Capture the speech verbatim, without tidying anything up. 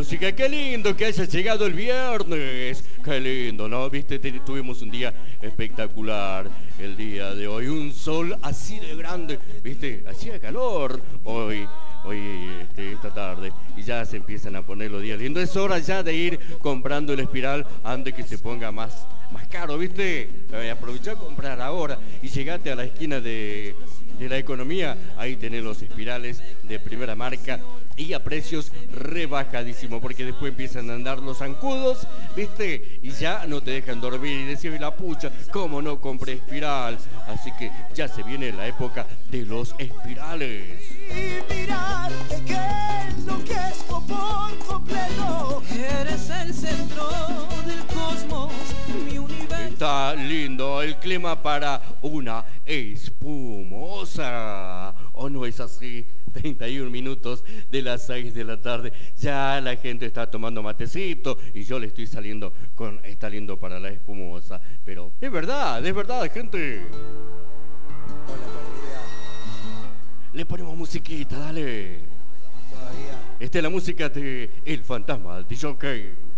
música. Qué lindo que haya llegado el viernes. Qué lindo, ¿no? Viste, tuvimos un día espectacular el día de hoy. Un sol así de grande, viste, hacía calor hoy. Hoy, este, esta tarde, y ya se empiezan a poner los días lindos. Es hora ya de ir comprando el espiral antes que se ponga más, más caro, ¿viste? Eh, aprovechá a comprar ahora y llegate a la esquina de, de la economía. Ahí tenés los espirales de primera marca y a precios rebajadísimos, porque después empiezan a andar los zancudos, ¿viste? Y ya no te dejan dormir y decís, la pucha, ¿cómo no compré espiral? Así que ya se viene la época de los espirales. Y mirarte que enloquezco por completo. Eres el centro del cosmos, mi universo. Está lindo el clima para una espumosa. ¿O no es así? treinta y un minutos de las seis de la tarde. Ya la gente está tomando matecito y yo le estoy saliendo con está lindo para la espumosa. Pero es verdad, es verdad, gente. Hola, querida. Le ponemos musiquita, dale. Esta es la música de El Fantasma, D J.